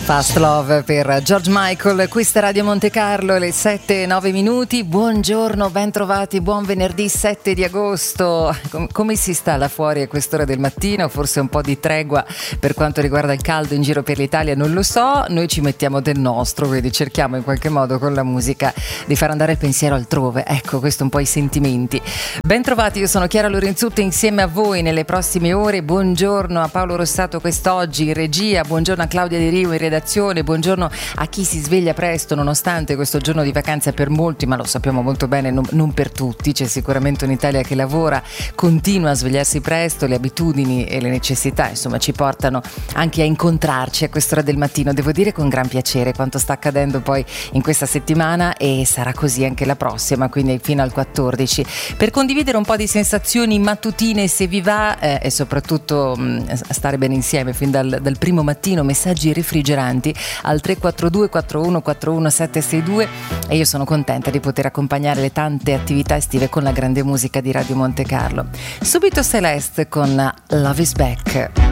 Fast Love per George Michael, questa è Radio Monte Carlo, le 7:09. Buongiorno, ben trovati, buon venerdì 7 di agosto. Come si sta là fuori a quest'ora del mattino? Forse un po' di tregua per quanto riguarda il caldo in giro per l'Italia, non lo so. Noi ci mettiamo del nostro, quindi cerchiamo in qualche modo con la musica di far andare il pensiero altrove. Ecco, questo un po' i sentimenti. Ben trovati, io sono Chiara Lorenzutti insieme a voi nelle prossime ore. Buongiorno a Paolo Rossato quest'oggi in regia, buongiorno a Claudia Di Rio in redazione, buongiorno a chi si sveglia presto nonostante questo giorno di vacanza per molti, ma lo sappiamo molto bene, non per tutti. C'è sicuramente un'Italia che lavora, continua a svegliarsi presto, le abitudini e le necessità insomma ci portano anche a incontrarci a quest'ora del mattino, devo dire con gran piacere quanto sta accadendo poi in questa settimana, e sarà così anche la prossima, quindi fino al 14, per condividere un po' di sensazioni mattutine se vi va, e soprattutto stare bene insieme fin dal primo mattino. Messaggi refrigeranti al 342 41 41 762, e io sono contenta di poter accompagnare le tante attività estive con la grande musica di Radio Monte Carlo. Subito Celeste con Love is Back.